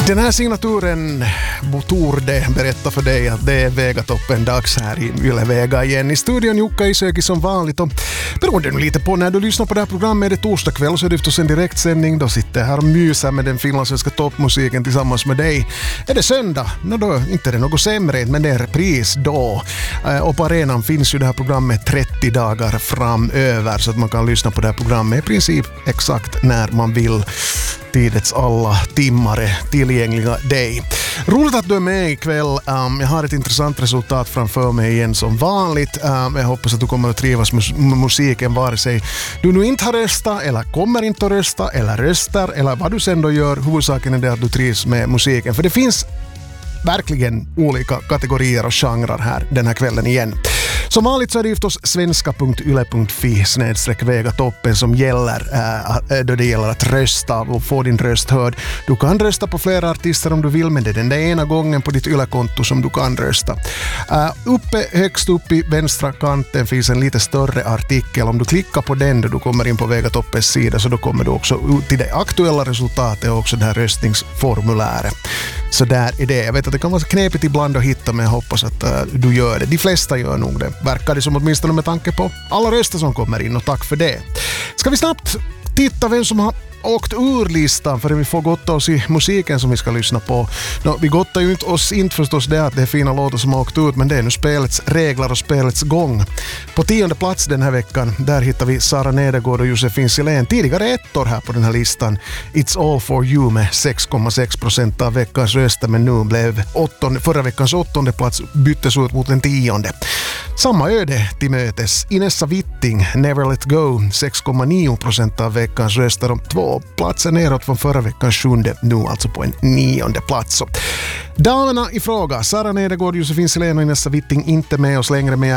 Den här signaturen Torde berättar för dig att det är Vegatoppen dags här i Yle Vega igen. I studion Jukka Isöki som vanligt, och beroende nu lite på när du lyssnar på det här programmet, är det torsdag kväll så är det förstås en direktsändning. Då sitter jag här och myser med den finlandssvenska toppmusiken tillsammans med dig. Är det söndag? Då inte det något sämre, men det är repris då. Och på arenan finns ju det här programmet 30 dagar framöver, så att man kan lyssna på det här programmet i princip exakt när man vill. Tidets alla timmar tillgängliga dig. Roligt att du är med ikväll. Jag har ett intressant resultat framför mig igen som vanligt. Jag hoppas att du kommer att trivas med musiken, vare sig du nu inte har röstat eller kommer inte att rösta eller röstar eller vad du sen då gör. Huvudsaken är det att du trivs med musiken, för det finns verkligen olika kategorier och genrer här den här kvällen igen. Som vanligt så är det förstås svenska.yle.fi/Vegatoppen som gäller då det gäller att rösta och få din röst hörd. Du kan rösta på flera artister om du vill, men det är den där ena gången på ditt Yle-konto som du kan rösta. Högst upp i vänstra kanten finns en lite större artikel. Om du klickar på den då du kommer in på Vegatoppens sida, så då kommer du också ut till det aktuella resultatet och också det här röstningsformuläret. Så där är det. Jag vet att det kan vara knepigt ibland att hitta, men jag hoppas att du gör det. De flesta gör nog det. Verkar det som, åtminstone med tanke på alla röster som kommer in, och tack för det. Ska vi snabbt titta vem som har åkt ur listan, för vi får gotta oss i musiken som vi ska lyssna på. Vi gottar ju oss inte förstås det att det är fina låtar som har åkt ut, men det är nu spelets regler och spelets gång. På 10:e plats den här veckan, där hittar vi Sara Nedergård och Josefin Silén, tidigare ettor här på den här listan. It's All For You med 6,6% av veckans röster, men nu blev förra veckans 8:e plats byttes ut mot den 10:e. Samma öde till mötes. Inessa Witting, Never Let Go, 6,9% av veckans röster, om 2 platser neråt från förra veckans 7:e, nu alltså på en 9:e plats. Damerna i fråga, Sara Nedergård, Josefin Silén och Inessa Witting, inte med oss längre, men